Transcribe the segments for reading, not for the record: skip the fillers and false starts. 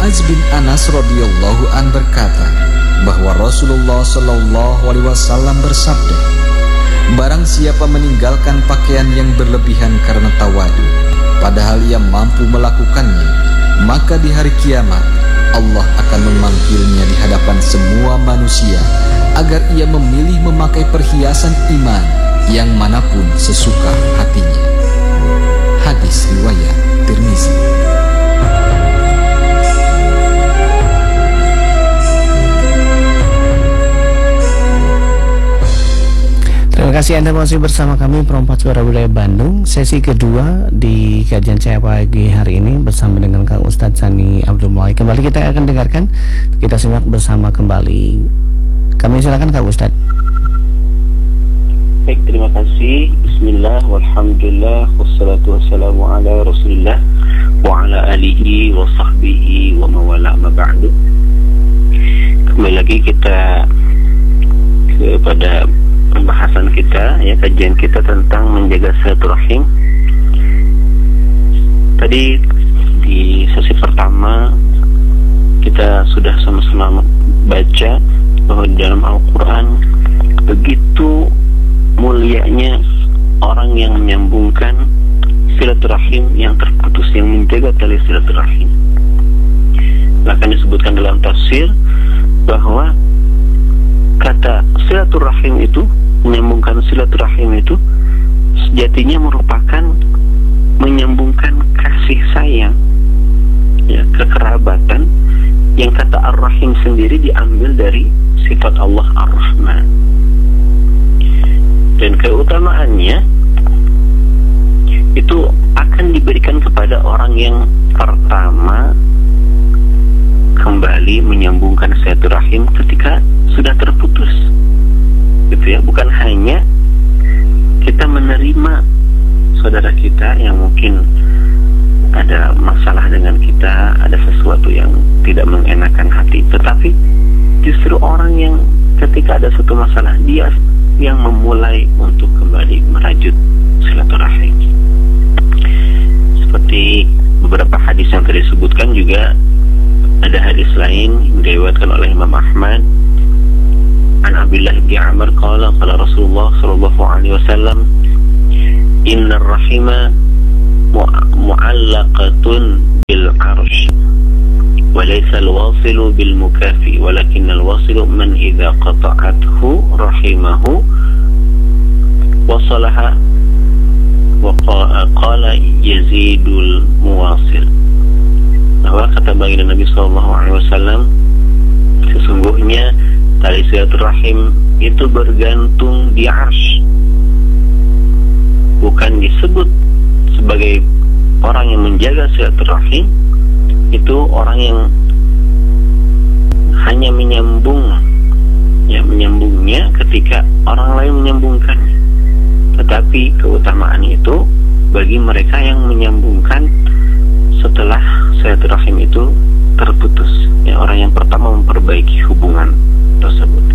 Mu'adz bin Anas radhiyallahu an berkata bahwa Rasulullah sallallahu alaihi wasallam bersabda, barang siapa meninggalkan pakaian yang berlebihan karena tawadu, padahal ia mampu melakukannya, maka di hari kiamat Allah akan memanggilnya di hadapan semua manusia agar ia memilih memakai perhiasan iman yang manapun sesuka hatinya. Hadis riwayat Tirmizi. Terima kasih Anda masih bersama kami Perempat Suara Budaya Bandung. Sesi kedua di kajian saya pagi hari ini bersama dengan Kang Ustadz Sani Abdul Mulai. Kembali kita akan dengarkan, kita simak bersama kembali. Kami silakan Kang Ustadz. Baik, terima kasih. Bismillah, walhamdulillah, wassalatu wassalamu ala rasulillah wa ala alihi wa sahbihi wa mawala ma ba'du. Kembali lagi kita kepada pembahasan kita, ya, kajian kita tentang menjaga silaturahim. Tadi di sesi pertama kita sudah sama-sama baca bahwa di dalam Al-Quran begitu mulianya orang yang menyambungkan silaturahim yang terputus, yang menjaga tali silaturahim. Bahkan disebutkan dalam tafsir bahwa kata silaturahim itu, menyambungkan silaturahim itu sejatinya merupakan menyambungkan kasih sayang, ya, kekerabatan, yang kata ar-rahim sendiri diambil dari sifat Allah ar-Rahman. Dan keutamaannya itu akan diberikan kepada orang yang pertama kembali menyambungkan silaturahim ketika sudah terputus, gitu ya. Bukan hanya kita menerima saudara kita yang mungkin ada masalah dengan kita, ada sesuatu yang tidak mengenakan hati, tetapi justru orang yang ketika ada suatu masalah, dia yang memulai untuk kembali merajut silaturahim. Seperti beberapa hadis yang tadi disebutkan, juga ada hadis lain yang diriwayatkan oleh Imam Ahmad an Abdullah bin Amr qala qala Rasulullah sallallahu alaihi wasallam innar rahima mu'allaqatun bil arsh wa laysa al-wasilu bil mukafi walakin al-wasilu man idza qata'athu rahimahu wasalaha wa qala yazidul muwasil. Bahwa kata baginda Nabi SAW, sesungguhnya tali silaturahim itu bergantung di arsy. Bukan disebut sebagai orang yang menjaga silaturahim itu orang yang hanya menyambung, ya, menyambungnya ketika orang lain menyambungkannya. Tetapi keutamaan itu bagi mereka yang menyambungkan setelah silaturahim itu terputus, ya, orang yang pertama memperbaiki hubungan tersebut.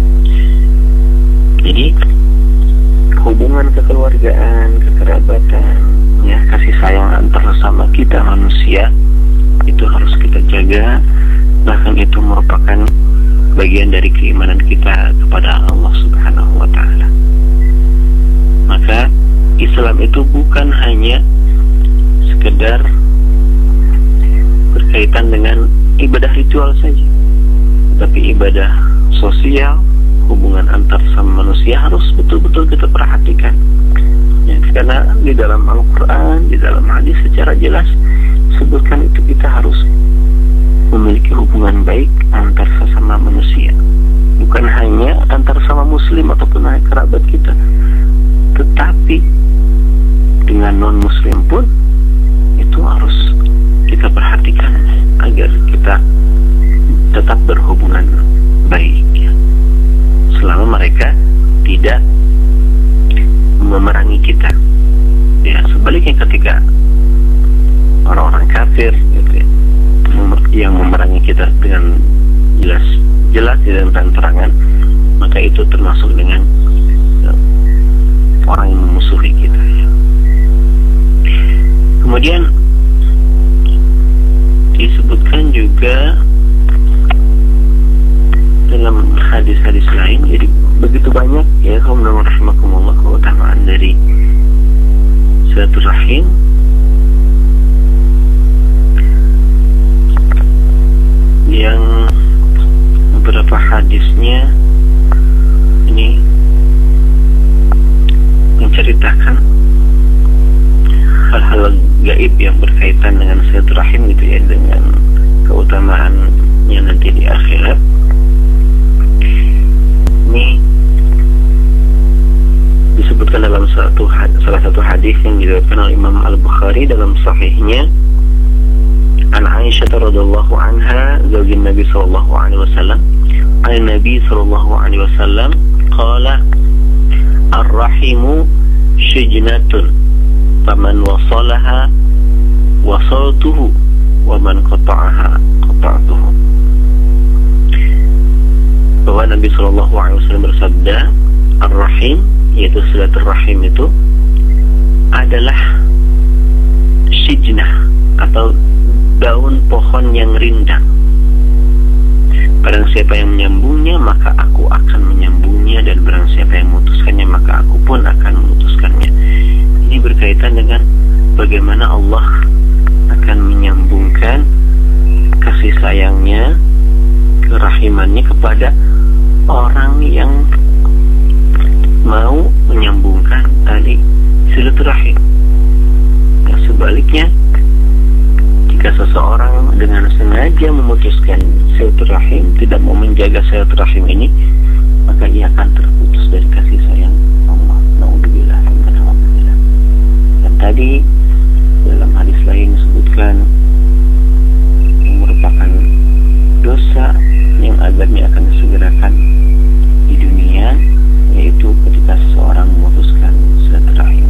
Jadi hubungan kekeluargaan, kekerabatan, ya, kasih sayang antar sesama kita manusia itu harus kita jaga. Bahkan itu merupakan bagian dari keimanan kita kepada Allah Subhanahu wa ta'ala. Maka Islam itu bukan hanya sekedar berkaitan dengan ibadah ritual saja, tapi ibadah sosial, hubungan antar sama manusia harus betul-betul kita perhatikan, ya, karena di dalam Al-Quran, di dalam hadis secara jelas sebutkan itu kita harus memiliki hubungan baik antar sesama manusia, bukan hanya antar sama muslim ataupun kerabat kita, tetapi dengan non-muslim pun itu harus kita perhatikan agar kita tetap berhubungan baik, ya, selama mereka tidak memerangi kita. Ya, sebaliknya ketika orang-orang kafir, gitu ya, yang memerangi kita dengan jelas dan terang-terangan, maka itu termasuk dengan orang yang memusuhi kita, ya. Kemudian di disebutkan juga dalam hadis-hadis lain. Jadi begitu banyak ya kaum rahimakumullah keutamaan dari silaturahim. Yang beberapa hadisnya ini menceritakan hal-hal gaib yang berkaitan dengan silaturahim gitu ya, dengan keutamaannya nanti di akhirat. Ini disebutkan dalam salah satu hadis yang diriwayatkan oleh Imam Al-Bukhari dalam sahihnya, an Aisyah radhiyallahu anha zaujin Nabi sallallahu alaihi wasallam, an Nabi sallallahu alaihi wasallam qala ar-rahimu shijnatun faman wasalaha wasaltuhu wa man qata'aha qata'tuhu. Bahwa Nabi sallallahu alaihi wasallam bersabda, ar-rahim, yaitu silaturahim itu adalah shijnah atau daun pohon yang rindang. Barang siapa yang menyambungnya maka aku akan menyambungnya, dan barang siapa yang memutuskannya maka aku pun akan memutuskannya. Ini berkaitan dengan bagaimana Allah akan menyambungkan kasih sayangnya, kerahimannya kepada orang yang mau menyambungkan tali silaturahim. Yang sebaliknya, jika seseorang dengan sengaja memutuskan silaturahim, tidak mau menjaga silaturahim ini, maka ia akan terputus dari kasih sayang Allah. Naudzubillah. Dan tadi dalam hadis lain disebutkan yang merupakan dosa yang azabnya akan disegerakan di dunia, yaitu ketika seseorang memutuskan silaturahim.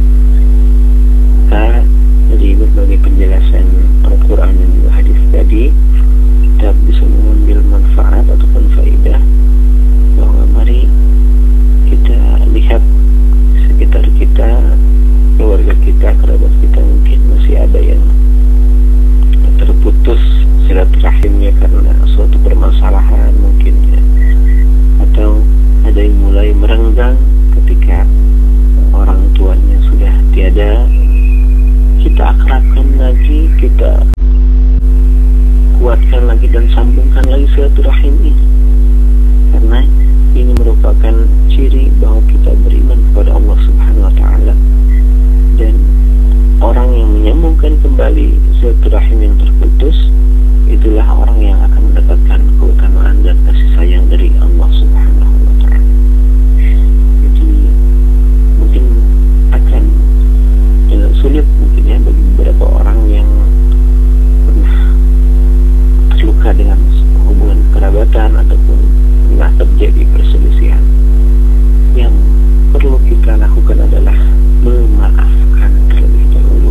Maka dari berbagai penjelasan Al-Quran dan juga hadis tadi, kita bisa mengambil manfaat ataupun faedah bahwa mari kita lihat sekitar kita, keluarga kita, kerabat kita, mungkin masih ada yang terputus silaturahimnya karena suatu permasalahan mungkin ya, atau ada yang mulai merenggang ketika orang tuanya sudah tiada. Kita akrabkan lagi, kita kuatkan lagi dan sambungkan lagi silaturahim ini, karena ini merupakan ciri bahwa kita beriman kepada Allah Subhanahu wa Ta'ala. Dan orang yang menyambungkan kembali silaturahim yang terputus, itulah orang yang akan mendapatkan keutamaan dan kasih sayang dari Allah Subhanahu wa Ta'ala. Jadi mungkin akan sulit mungkin ya bagi beberapa orang yang pernah terluka dengan hubungan kerabatan ataupun pernah terjadi perselisihan. Yang perlu kita lakukan adalah memaafkan terlebih dahulu.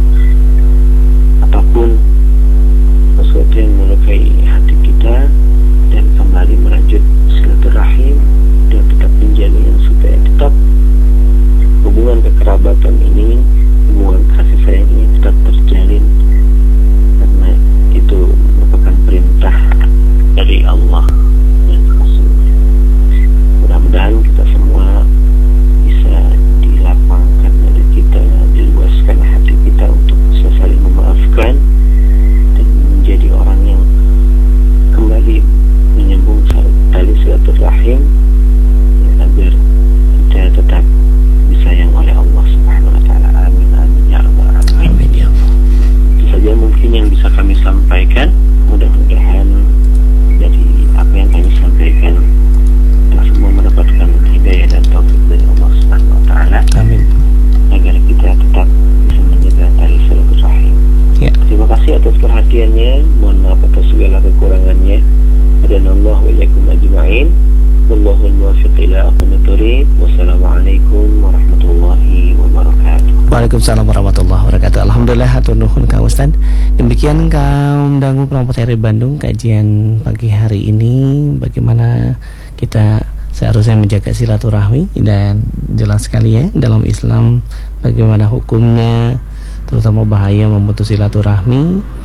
Apapun sesuatu yang melukai hati kita, dan kembali merajut silaturahim dan tetap menjalin supaya tetap hubungan kekerabatan ini, hubungan kasih sayang ini tetap terjalin, karena itu merupakan perintah dari Allah dan Rasulnya. Mudah-mudahan kita semua bisa dilapangkan dari kita, diluaskan hati kita untuk bisa saling memaafkan dan menjadi orang yang kembali menyambung tali silaturahim, ya, agar kita tetap disayang oleh Allah Subhanahu wa Ta'ala. Amin amin ya rabbal alamin. Amin ya Allah. Itu saja mungkin yang bisa kami sampaikan. Mudah-mudahan dari apa yang kami sampaikan kita semua mendapatkan hidayah dan taufik dari Allah Subhanahu wa Ta'ala, Amin. agar kita tetap bisa menjaga tali silaturahim. Ya. Terima kasih atas perhatiannya. Mohon maaf atas segala kekurangannya. Hadanallahu wa iyyakum ajma'in. Wallahul muwaffiq ila aqwamit thoriq. Wassalamualaikum warahmatullahi wabarakatuh. Waalaikumsalam warahmatullahi wabarakatuh. Alhamdulillah, hatur nuhun Kang Ustaz. Demikian kaum dangu kelompok RI Bandung kajian pagi hari ini, bagaimana kita seharusnya menjaga silaturahmi, dan jelas sekali ya dalam Islam bagaimana hukumnya, terutama bahaya memutus silaturahmi.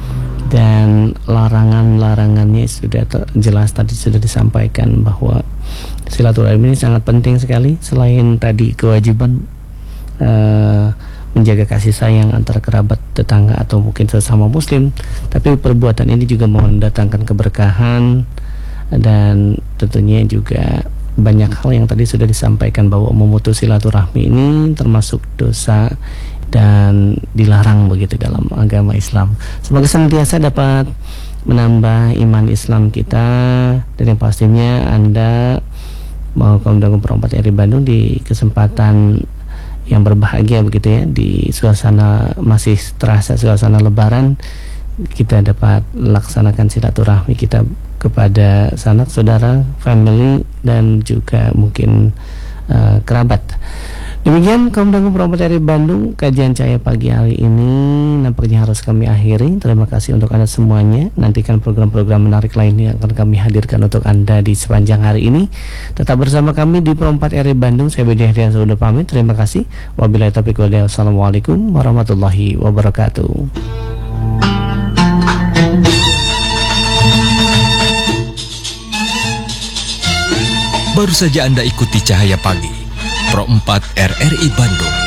Dan larangan-larangannya sudah jelas tadi sudah disampaikan bahwa silaturahmi ini sangat penting sekali. Selain tadi kewajiban menjaga kasih sayang antara kerabat, tetangga atau mungkin sesama muslim, tapi perbuatan ini juga mendatangkan keberkahan. Dan tentunya juga banyak hal yang tadi sudah disampaikan bahwa memutus silaturahmi ini termasuk dosa dan dilarang begitu dalam agama Islam. Semoga senantiasa dapat menambah iman Islam kita, dan yang pastinya Anda mau kaum dan perempat RRI Bandung di kesempatan yang berbahagia begitu ya, di suasana masih terasa suasana Lebaran, kita dapat laksanakan silaturahmi kita kepada sanak saudara, family, dan juga mungkin kerabat. Demikian kaum dan perempat RRI Bandung, kajian Cahaya Pagi hari ini nampaknya harus kami akhiri. Terima kasih untuk Anda semuanya. Nantikan program-program menarik lainnya yang akan kami hadirkan untuk Anda di sepanjang hari ini. Tetap bersama kami di Perempat RRI Bandung. Saya Budi Hadian sudah pamit. Terima kasih. Wabillahi taufiq wal hidayah. Wassalamualaikum warahmatullahi wabarakatuh. Baru saja Anda ikuti Cahaya Pagi Pro 4 RRI Bandung.